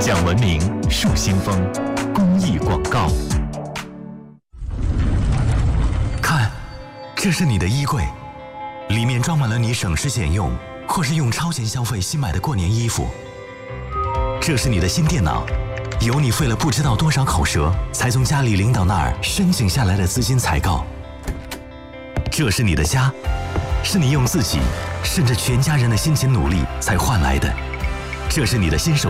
讲文明树新风公益广告。看，这是你的衣柜，里面装满了你省吃俭用或是用超前消费新买的过年衣服。这是你的新电脑，有你费了不知道多少口舌才从家里领导那儿申请下来的资金采购。这是你的家，是你用自己甚至全家人的辛勤努力才换来的。这是你的新手